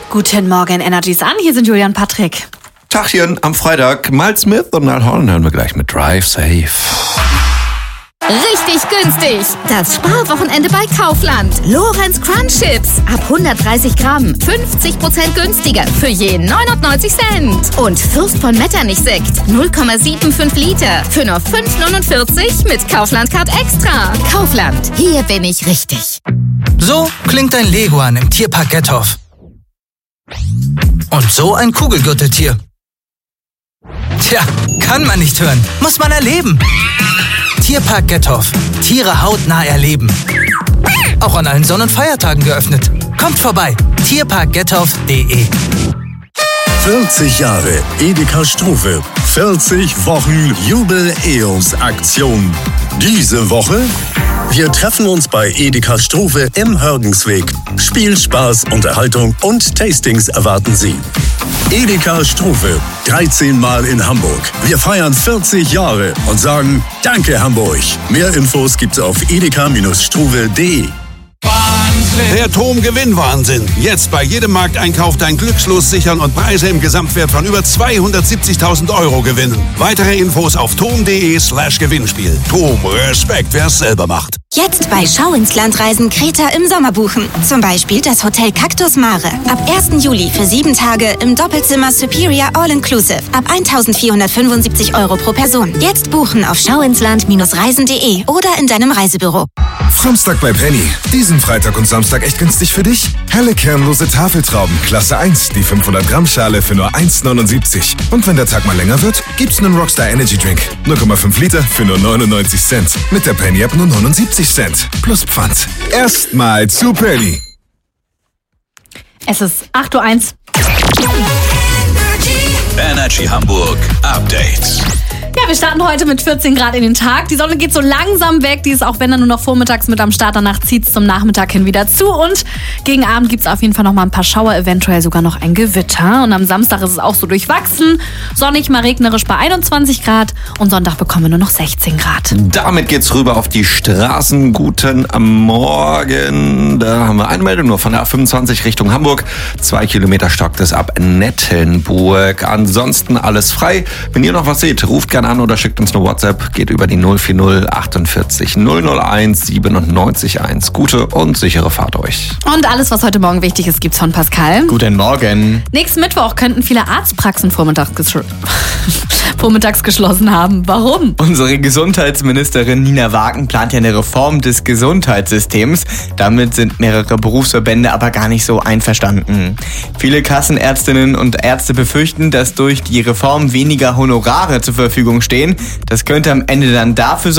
Guten Morgen, Energies an. Hier sind Julia und Patrick. Tachchen am Freitag. Miles Smith und Niall Horan hören wir gleich mit Drive Safe. Richtig günstig. Das Sparwochenende bei Kaufland. Lorenz Crunch Chips. Ab 130 Gramm. 50% günstiger. Für je 99 Cent. Und Fürst von Metternich Sekt. 0,75 Liter. Für nur 5,49 mit Kaufland Card Extra. Kaufland. Hier bin ich richtig. So klingt ein Leguan im Tierpark Gethoff. Und so ein Kugelgürteltier. Tja, kann man nicht hören. Muss man erleben. Tierpark Gethoff. Tiere hautnah erleben. Auch an allen Sonn- und Feiertagen geöffnet. Kommt vorbei. tierparkgethoff.de. 40 Jahre Edeka Struve. 40 Wochen Jubel-EOS-Aktion. Diese Woche: wir treffen uns bei Edeka Struve im Hörgensweg. Spiel, Spaß, Unterhaltung und Tastings erwarten Sie. Edeka Struve, 13 Mal in Hamburg. Wir feiern 40 Jahre und sagen Danke Hamburg. Mehr Infos gibt's auf edeka-struve.de. Der TOM-Gewinnwahnsinn. Jetzt bei jedem Markteinkauf dein Glückslos sichern und Preise im Gesamtwert von über 270.000 Euro gewinnen. Weitere Infos auf tom.de/Gewinnspiel. TOM, Respekt, wer es selber macht. Jetzt bei Schau ins Land Reisen Kreta im Sommer buchen. Zum Beispiel das Hotel Cactus Mare. Ab 1. Juli für 7 Tage im Doppelzimmer Superior All-Inclusive. Ab 1.475 Euro pro Person. Jetzt buchen auf schauinsland-reisen.de oder in deinem Reisebüro. Samstag bei Penny. Diesen Freitag und Samstag echt günstig für dich? Helle kernlose Tafeltrauben, Klasse 1, die 500 Gramm Schale für nur 1,79. Und wenn der Tag mal länger wird, gibt's einen Rockstar Energy Drink. 0,5 Liter für nur 99 Cent. Mit der Penny App nur 79 Cent. Plus Pfand. Erstmal zu Penny. Es ist 8:01 Uhr. Energy Hamburg Update. Ja, wir starten heute mit 14 Grad in den Tag. Die Sonne geht so langsam weg. Die ist auch, wenn dann nur noch vormittags mit am Start. Danach zieht es zum Nachmittag hin wieder zu. Und gegen Abend gibt es auf jeden Fall noch mal ein paar Schauer, eventuell sogar noch ein Gewitter. Und am Samstag ist es auch so durchwachsen. Sonnig, mal regnerisch bei 21 Grad. Und Sonntag bekommen wir nur noch 16 Grad. Damit geht's rüber auf die Straßen. Guten Morgen. Da haben wir eine Meldung nur von der A25 Richtung Hamburg. 2 Kilometer stockt es ab Nettelnburg. Ansonsten alles frei. Wenn ihr noch was seht, ruft gerne an oder schickt uns eine WhatsApp. Geht über die 040 48 001 97 1. Gute und sichere Fahrt euch. Und alles, was heute Morgen wichtig ist, gibt's von Pascal. Guten Morgen. Nächsten Mittwoch könnten viele Arztpraxen vormittags geschlossen haben. Warum? Unsere Gesundheitsministerin Nina Wagen plant ja eine Reform des Gesundheitssystems. Damit sind mehrere Berufsverbände aber gar nicht so einverstanden. Viele Kassenärztinnen und Ärzte befürchten, dass durch die Reform weniger Honorare zur Verfügung stehen. Das könnte am Ende dann dafür